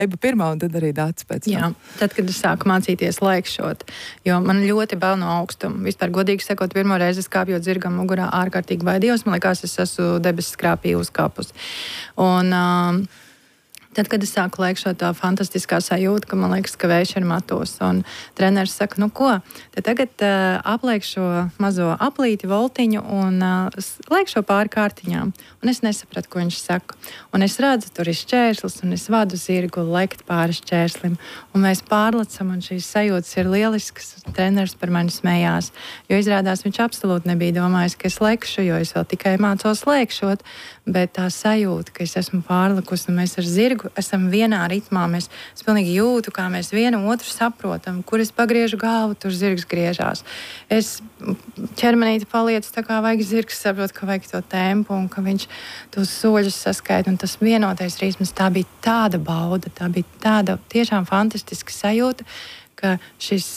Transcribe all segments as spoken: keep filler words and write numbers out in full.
Eba pirmā un tad arī Dācis pēc tam. Jā, tad, kad es sāku mācīties lēkšot, jo man ļoti bail no augstuma. Vispār, godīgi sakot, pirmo reizi skāpjot zirgam mugurā ārkārtīgi baidījos. Man liekas, es esmu debesis skrāpī uzkāpus. Un... Um, Tad, kad es sāku lēkšot, tā fantastiskā sajūta, ka man liekas, ka vējš ir matos. Un treneris saka, nu ko, te tagad uh, apliek šo mazo aplīti, voltiņu un uh, lēkšo pāri kārtiņām. Un es nesapratu, ko viņš saka. Un es redzu, tur ir šķērslis, un es vadu zirgu lekt pāri šķērslim. Un mēs pārlecam, un šīs sajūtas ir lieliskas. Treneris par mani smējās, jo izrādās viņš absolūti nebija domājis, ka es lekšu, jo es vēl tikai mācos lēkšot. Bet tā sajūta, ka es esmu pārlikusi un mēs ar zirgu esam vienā ritmā. Mēs, es pilnīgi jūtu, kā mēs vienu otru saprotam, kur es pagriežu galvu, tur zirgs griežās. Es ķermenīti palieku tā kā vajag zirgs, saprot, ka vajag to tempu un ka viņš tos soļus saskaita. Un tas vienotais ritms, tā bija tāda bauda, tā bija tāda tiešām fantastiska sajūta, ka šis...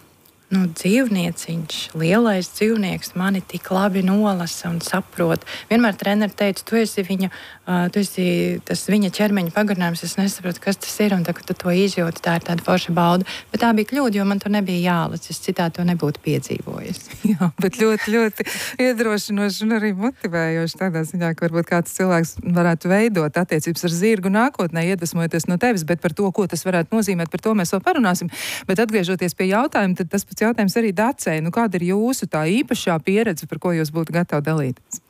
Nu, dzīvnieciņš, lielais dzīvnieks mani tik labi nolasa un saprot. Vienmēr treneri teica, tu esi, viņa, uh, tu esi tas viņa ķermeņa pagarinājums, es nesaprotu, kas tas ir, un tā, tu to izjūti, tā ir tāda forša bauda. Bet tā bija kļūda, jo man tur nebija jālec, es citādi to nebūtu piedzīvojis. Jā, bet ļoti, ļoti iedrošinoši un arī motivējoši tādā ziņā, ka varbūt kāds cilvēks varētu veidot attiecības ar zirgu nākotnē, iedvesmojoties no tevis, bet par to, ko tas varētu nozīmēt, par to mēs vēl parunāsim. Bet atgriežoties pie jautājuma, tad tas pats jautājums arī Dacei. Nu, kāda ir jūsu tā īpašā pieredze, par ko jūs būtu gatavi dalīties?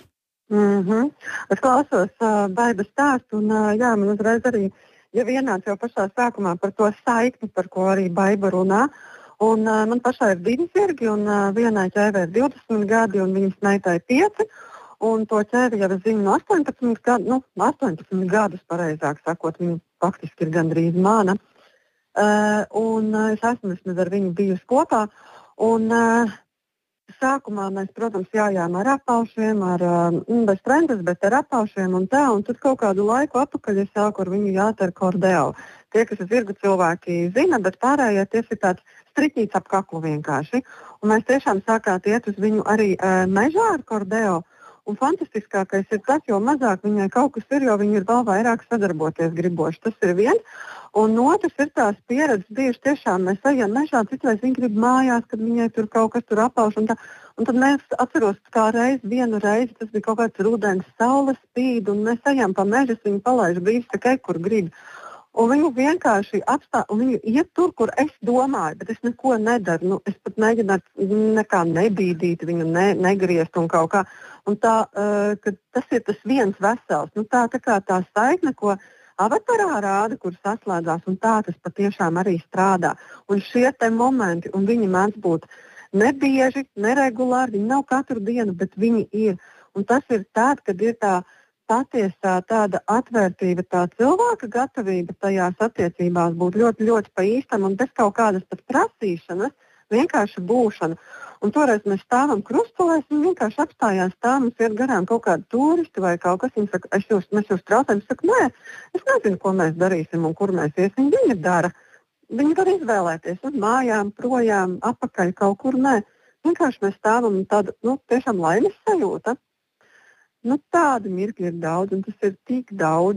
Mm-hmm. Es klausos uh, Baibas stāstu, un uh, jā, man uzreiz arī jau ienāca jau pašā sākumā par to saikni, par ko arī Baiba runā. Un uh, man pašā ir divi zirgi, un uh, vienai ķēvē ir divdesmit gadi, un viņas meitai pieci. Un to ķēvi jau es zinu no astoņpadsmit gadu, nu, astoņpadsmit gadus, pareizāk sakot, viņa faktiski ir gandrīz mana. Uh, un uh, es esmu vismaz ar viņu bijusi kopā. Un, uh, sākumā mēs, protams, jājām ar apaušiem, ar, uh, bez trendes, bet ar apaušiem un tā. Un tad kaut kādu laiku atpakaļ es sāku ar viņu jāt ar kordeo. Tie, kas ir zirgu cilvēki, zina, bet pārējie tieši ir tāds striķīts ap kaklu vienkārši. Un mēs tiešām sākāt iet uz viņu arī uh, mežā ar kordeo. Un fantastiskākais ir tas, jo mazāk viņai kaut kas ir, jo viņi ir vēl vairāk sadarboties griboši. Tas ir viens. Un otrs ir tās pieredzes bijušas tiešām. Mēs ejam mežā, citreiz viņi grib mājās, kad viņai tur kaut kas tur apauš. Un, tā, un tad mēs atceros, kā reiz, vienu reizi, tas bija kaut kāds rudens, saules spīd, un mēs ejam pa mežu, viņi palaiž brīvs tikai, kur grib. Un viņu vienkārši atstāja, un viņu iet tur, kur es domāju, bet es neko nedaru. Nu, es pat mēģināju nekā nebīdīt viņu, ne, negriezt un kaut kā. Un tā, uh, ka tas ir tas viens vesels. Nu, tā, tā kā tā saikne, ko avatarā rāda, kur saslēdzās, un tā tas patiešām arī strādā. Un šie te momenti, un viņi mēdz būt nebieži, neregulāri, viņi nav katru dienu, bet viņi ir. Un tas ir tād, kad ir tā patiesā tāda atvērtība, tā cilvēka gatavība tajās attiecībās būt ļoti, ļoti pa īstam un bez kaut kādas pat prasīšanas, vienkārši būšana. Un toreiz mēs stāvam krustcelēs un vienkārši apstājās tā, mums iet garām kaut kādi turisti vai kaut kas. Viņi saka, es jūs, mēs jūs traucējam, es saku, nē, es nezinu, ko mēs darīsim un kur mēs iesim. Viņi dara. Viņi var izvēlēties uz mājām, projām, apakaļ kaut kur, nē. Vienkārši mēs stāvam un tāda, nu, tiešām laimes sajūta. Nu, tādi mirkļi ir daudz, un tas ir tik daudz.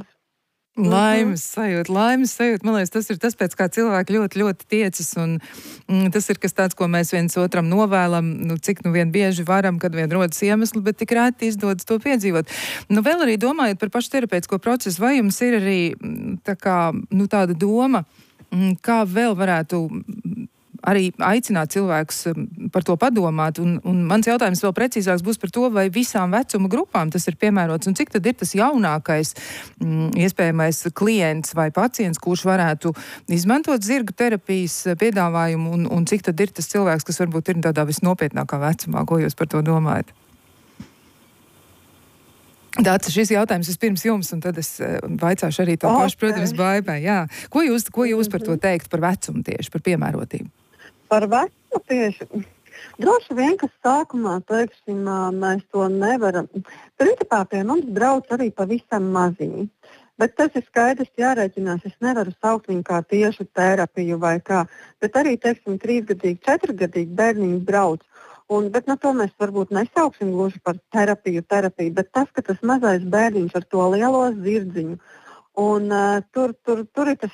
Laimes sajūta, laimes sajūta. Man liekas, tas ir tas, pēc kā cilvēki ļoti, ļoti tiecas, un mm, tas ir kas tāds, ko mēs viens otram novēlam, nu, cik nu vien bieži varam, kad vien rodas iemesli, bet tik rēti izdodas to piedzīvot. Nu, vēl arī domājot par pašu terapeitisko procesu, vai jums ir arī tā kā, nu, tāda doma, kā vēl varētu arī aicināt cilvēkus par to padomāt, un, un mans jautājums vēl precīzāks būs par to, vai visām vecuma grupām tas ir piemērots, un cik tad ir tas jaunākais m, iespējamais klients vai pacients, kurš varētu izmantot zirgu terapijas piedāvājumu, un, un cik tad ir tas cilvēks, kas varbūt ir tādā visnopietnākā vecumā, ko jūs par to domājat? Dāca, šis jautājums vispirms jums, un tad es vaicāšu arī to okay. pašu, protams, Baibai. Jā. Ko jūs, ko jūs par to teikt, par vecumu tieši, par piemērotību? Par vecumu tieši. Droši vien, ka sākumā, teiksim, mēs to nevaram. Principā pie mums brauc arī pavisam maziņi. Bet tas ir skaidrs, jārēķinās. Es nevaru saukt viņu kā tiešu terapiju vai kā. Bet arī, teiksim, trīsgadīgi, četrgadīgi bērniņi brauc. Un, bet no to mēs varbūt nesauksim gluži par terapiju, terapiju, bet tas, ka tas mazais bērniņš ar to lielo zirdziņu Un, uh, tur, tur, tur ir tas